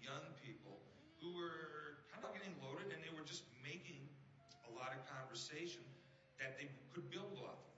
young people who were kind of getting loaded, and they were just making a lot of conversation that they could build off